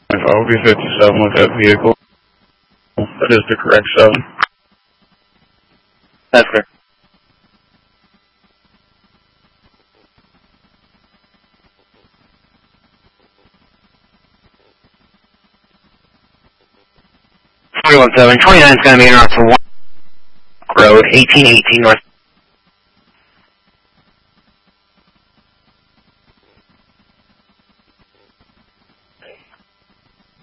I'll be 57 with that vehicle. That is the correct 7. That's correct. $41.7. 29 is going to be in route to 1 Road, 1818 North.